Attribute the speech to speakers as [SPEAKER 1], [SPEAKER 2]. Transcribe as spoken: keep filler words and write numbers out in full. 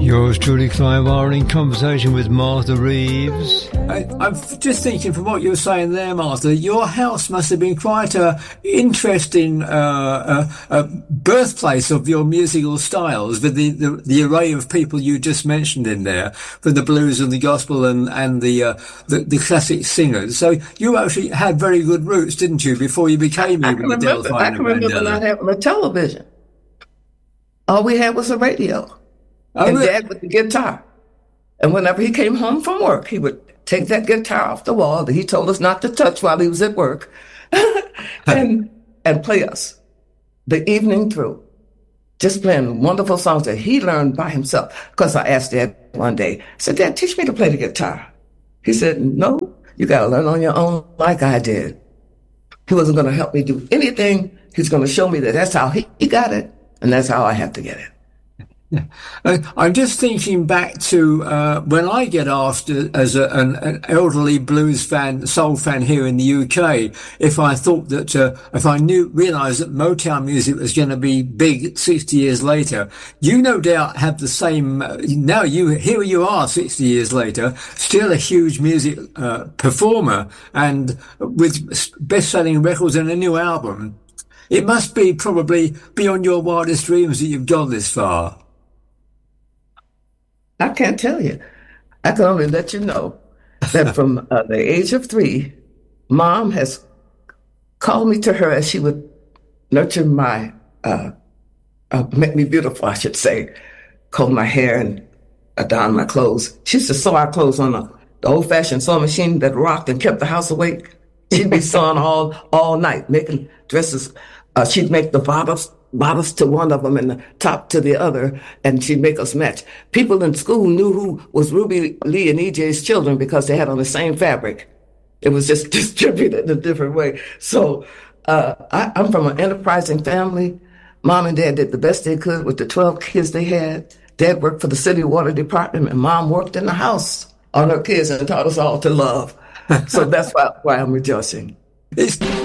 [SPEAKER 1] Yours truly, Clive Warren, in conversation with Martha Reeves.
[SPEAKER 2] I, I'm just thinking from what you were saying there, Martha, your house must have been quite a interesting uh, uh, uh, birthplace of your musical styles, with the, the, the array of people you just mentioned in there, from the blues and the gospel and, and the, uh, the the classic singers. So you actually had very good roots, didn't you, before you became
[SPEAKER 3] I can remember, I can remember not having a television. All we had was a radio. Oh, and really? Dad with the guitar. And whenever he came home from work, he would take that guitar off the wall that he told us not to touch while he was at work and and play us the evening through, just playing wonderful songs that he learned by himself. Because I asked Dad one day, I said, Dad, teach me to play the guitar. He said, no, you got to learn on your own like I did. He wasn't going to help me do anything. He's going to show me that that's how he, he got it, and that's how I have to get it.
[SPEAKER 2] Yeah. I'm just thinking back to uh, when I get asked uh, as a, an, an elderly blues fan, soul fan here in the U K, if I thought that, uh, if I knew, realised that Motown music was going to be big sixty years later. You no doubt have the same, uh, now you, here you are sixty years later, still a huge music uh, performer and with best-selling records and a new album. It must be probably beyond your wildest dreams that you've gone this far.
[SPEAKER 3] I can't tell you. I can only let you know that from uh, the age of three, Mom has called me to her as she would nurture my, uh, uh, make me beautiful, I should say, comb my hair and adorn my clothes. She used to sew our clothes on a, the old-fashioned sewing machine that rocked and kept the house awake. She'd be sewing all all night, making dresses. Uh, she'd make the bottoms bottoms to one of them and the top to the other, and she'd make us match. People in school knew who was Ruby Lee and E J's children because they had on the same fabric. It was just distributed in a different way. So uh, I, I'm from an enterprising family. Mom and Dad did the best they could with the twelve kids they had. Dad worked for the city water department, and Mom worked in the house on her kids and taught us all to love. So that's why, why I'm rejoicing.
[SPEAKER 2] It's